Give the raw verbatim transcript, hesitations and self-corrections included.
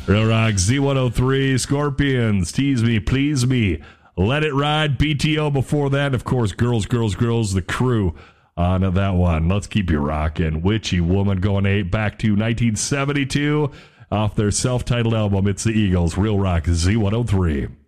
Real Rock Z one oh three, Scorpions, Tease Me, Please Me, Let It Ride, B T O before that. Of course, Girls, Girls, Girls, The Crew on that one. Let's keep you rocking. Witchy Woman going eight back to nineteen seventy-two off their self-titled album, It's the Eagles. Real Rock Z one oh three.